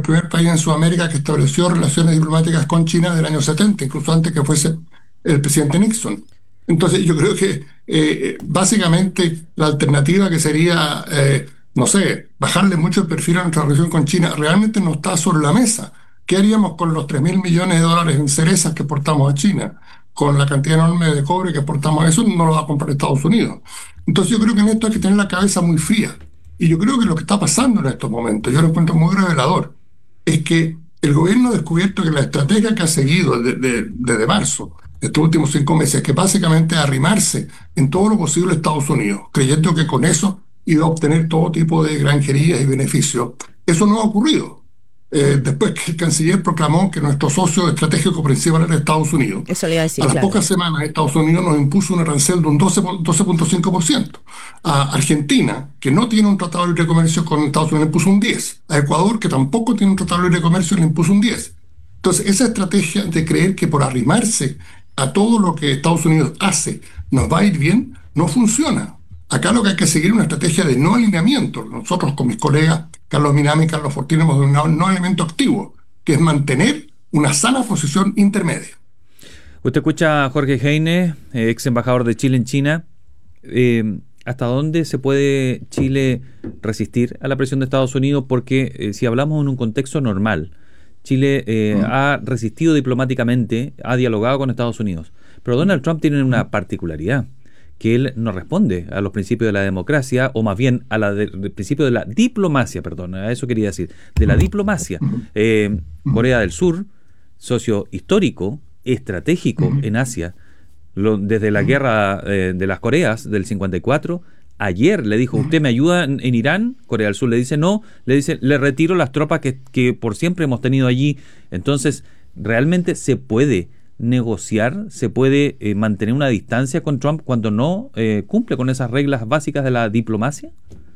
primer país en Sudamérica que estableció relaciones diplomáticas con China desde el año 70, incluso antes que fuese el presidente Nixon. Entonces yo creo que básicamente la alternativa que sería, no sé, bajarle mucho el perfil a nuestra relación con China, realmente no está sobre la mesa. ¿Qué haríamos con los 3.000 millones de dólares en cerezas que exportamos a China? Con la cantidad enorme de cobre que exportamos, eso no lo va a comprar Estados Unidos. Entonces yo creo que en esto hay que tener la cabeza muy fría. Y yo creo que lo que está pasando en estos momentos, yo lo encuentro muy revelador, es que el gobierno ha descubierto que la estrategia que ha seguido desde marzo, estos últimos 5 meses, que básicamente es arrimarse en todo lo posible a Estados Unidos, creyendo que con eso iba a obtener todo tipo de granjerías y beneficios. Eso no ha ocurrido. Después que el canciller proclamó que nuestro socio estratégico principal era Estados Unidos, Eso le iba a a decir, las claro. pocas semanas Estados Unidos nos impuso un arancel de un 12,5%. A Argentina, que no tiene un tratado de libre comercio con Estados Unidos, le impuso un 10%. A Ecuador, que tampoco tiene un tratado de libre comercio, le impuso un 10%. Entonces, esa estrategia de creer que por arrimarse a todo lo que Estados Unidos hace nos va a ir bien, no funciona. Acá lo que hay que seguir es una estrategia de no alineamiento. Nosotros con mis colegas Carlos Minami y Carlos Fortín hemos denominado no alineamiento activo, que es mantener una sana posición intermedia. Usted escucha a Jorge Heine, ex embajador de Chile en China. ¿Hasta dónde se puede Chile resistir a la presión de Estados Unidos? Porque si hablamos en un contexto normal, Chile ha resistido diplomáticamente, ha dialogado con Estados Unidos. Pero Donald Trump tiene una particularidad, que él no responde a los principios de la democracia, o más bien del principio de la diplomacia, perdón, a eso quería decir, de la diplomacia. Corea del Sur, socio histórico, estratégico en Asia, desde la guerra de las Coreas del 54, ayer le dijo, ¿usted me ayuda en Irán? Corea del Sur le dice no, le dice, le retiro las tropas que por siempre hemos tenido allí. Entonces, ¿realmente se puede negociar, se puede mantener una distancia con Trump cuando no cumple con esas reglas básicas de la diplomacia?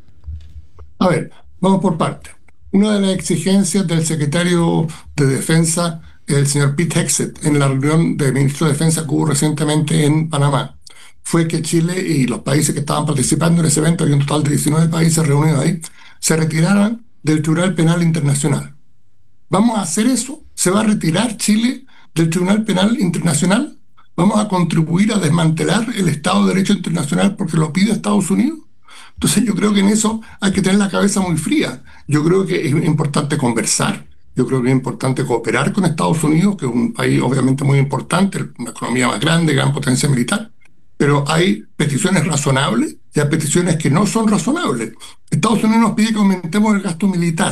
A ver, vamos por partes. Una de las exigencias del secretario de Defensa, el señor Pete Hegseth, en la reunión de ministros de Defensa que hubo recientemente en Panamá, fue que Chile y los países que estaban participando en ese evento, había un total de 19 países reunidos ahí, se retiraran del Tribunal Penal Internacional. ¿Vamos a hacer eso? ¿Se va a retirar Chile del Tribunal Penal Internacional? ¿Vamos a contribuir a desmantelar el Estado de Derecho Internacional porque lo pide Estados Unidos? Entonces yo creo que en eso hay que tener la cabeza muy fría. Yo creo que es importante conversar. Yo creo que es importante cooperar con Estados Unidos, que es un país obviamente muy importante, una economía más grande, gran potencia militar. Pero hay peticiones razonables y hay peticiones que no son razonables. Estados Unidos nos pide que aumentemos el gasto militar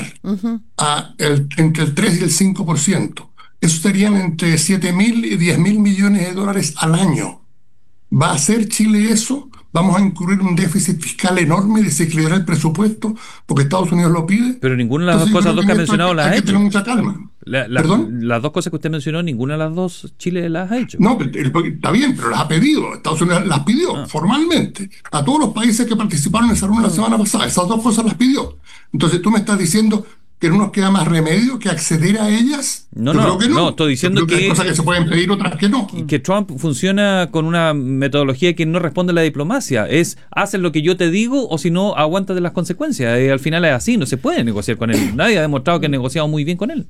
entre el 3 y el 5%. Eso serían entre 7.000 y 10.000 millones de dólares al año. ¿Va a hacer Chile eso? ¿Vamos a incurrir un déficit fiscal enorme y desequilibrar el presupuesto porque Estados Unidos lo pide? Pero ninguna de las Entonces, dos cosas yo que ha creo que en esto mencionado las hay ha que tener hecho. mucha calma. ¿Perdón? Las dos cosas que usted mencionó, ninguna de las dos Chile las ha hecho. No, está bien, pero las ha pedido. Estados Unidos las pidió formalmente a todos los países que participaron en esa reunión la semana pasada. Esas dos cosas las pidió. Entonces tú me estás diciendo que no nos queda más remedio que acceder a ellas. No, Yo creo que no. estoy diciendo Yo creo que hay cosas que se pueden pedir, otras que no. que Trump funciona con una metodología que no responde a la diplomacia. Es, haces lo que yo te digo o si no, aguántate las consecuencias. Al final es así, no se puede negociar con él. Nadie ha demostrado que ha negociado muy bien con él.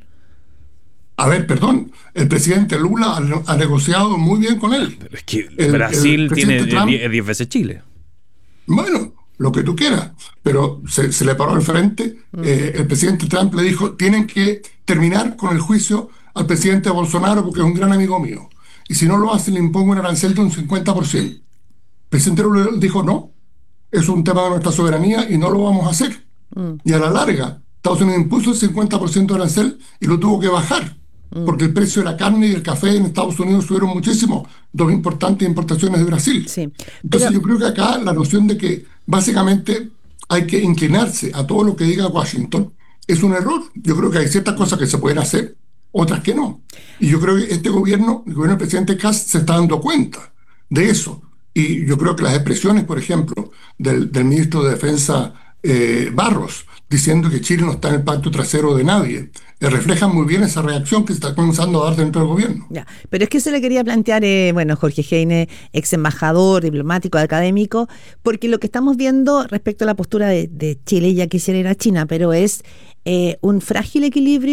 A ver, perdón, el presidente Lula ha negociado muy bien con él. Pero es que El Brasil tiene presidente Trump, 10 veces Chile. bueno, lo que tú quieras, pero se le paró al frente. El presidente Trump le dijo, tienen que terminar con el juicio al presidente Bolsonaro porque es un gran amigo mío. Y si no lo hacen, le impongo un arancel de un 50%. El presidente Lula dijo, no, es un tema de nuestra soberanía y no lo vamos a hacer. Y a la larga, Estados Unidos impuso el 50% de arancel y lo tuvo que bajar, porque el precio de la carne y el café en Estados Unidos subieron muchísimo, dos importantes importaciones de Brasil. Sí, Entonces pero yo creo que acá la noción de que básicamente hay que inclinarse a todo lo que diga Washington es un error. Yo creo que hay ciertas cosas que se pueden hacer, otras que no. Y yo creo que este gobierno, el gobierno del presidente Kast, se está dando cuenta de eso. Y yo creo que las expresiones, por ejemplo, del ministro de Defensa Barros, diciendo que Chile no está en el pacto trasero de nadie, reflejan muy bien esa reacción que se está comenzando a dar dentro del gobierno. ya, pero es que se le quería plantear, bueno, Jorge Heine, ex embajador, diplomático, académico, porque lo que estamos viendo respecto a la postura de Chile, ya quisiera ir a China, pero es un frágil equilibrio